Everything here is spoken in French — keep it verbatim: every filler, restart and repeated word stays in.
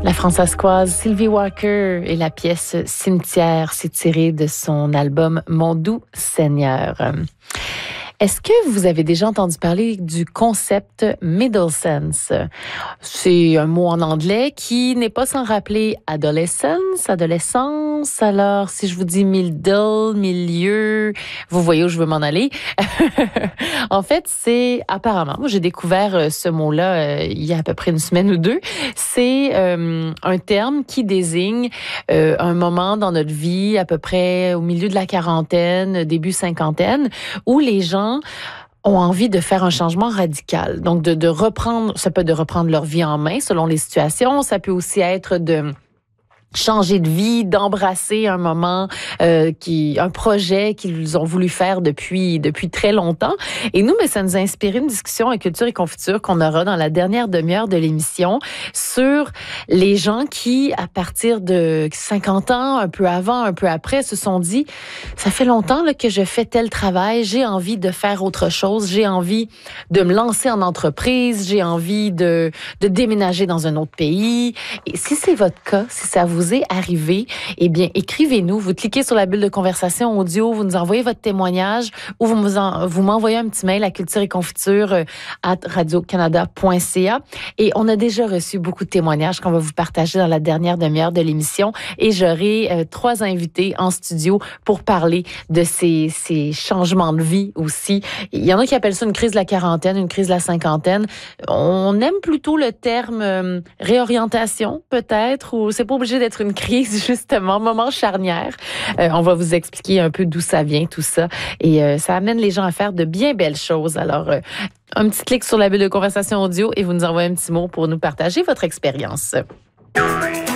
La françaiscoise Sylvie Walker et la pièce Cimetière, c'est tiré de son album Mon doux Seigneur. Est-ce que vous avez déjà entendu parler du concept middle sense? C'est un mot en anglais qui n'est pas sans rappeler adolescence, adolescence. Alors, si je vous dis middle, milieu, vous voyez où je veux m'en aller. En fait, c'est apparemment, moi j'ai découvert ce mot-là euh, il y a à peu près une semaine ou deux. C'est euh, un terme qui désigne euh, un moment dans notre vie, à peu près au milieu de la quarantaine, début cinquantaine, où les gens ont envie de faire un changement radical. Donc, de, de reprendre, ça peut être de reprendre leur vie en main selon les situations. Ça peut aussi être de changer de vie, d'embrasser un moment, euh, qui, un projet qu'ils ont voulu faire depuis depuis très longtemps. Et nous, mais ça nous a inspiré une discussion à Culture et Confiture qu'on aura dans la dernière demi-heure de l'émission sur les gens qui, à partir de cinquante ans, un peu avant, un peu après, se sont dit, ça fait longtemps là, que je fais tel travail, j'ai envie de faire autre chose, j'ai envie de me lancer en entreprise, j'ai envie de, de déménager dans un autre pays. Et si c'est votre cas, si ça vous est arrivé, eh bien, écrivez-nous. Vous cliquez sur la bulle de conversation audio, vous nous envoyez votre témoignage ou vous, vous, en, vous m'envoyez un petit mail à culture et confiture arobase radio canada point c a. Et on a déjà reçu beaucoup de témoignages qu'on va vous partager dans la dernière demi-heure de l'émission. Et j'aurai euh, trois invités en studio pour parler de ces, ces changements de vie aussi. Il y en a qui appellent ça une crise de la quarantaine, une crise de la cinquantaine. On aime plutôt le terme euh, réorientation, peut-être, ou c'est pas obligé d'être une crise, justement, moment charnière. Euh, on va vous expliquer un peu d'où ça vient, tout ça. Et euh, ça amène les gens à faire de bien belles choses. Alors, euh, un petit clic sur la bulle de conversation audio et vous nous envoyez un petit mot pour nous partager votre expérience.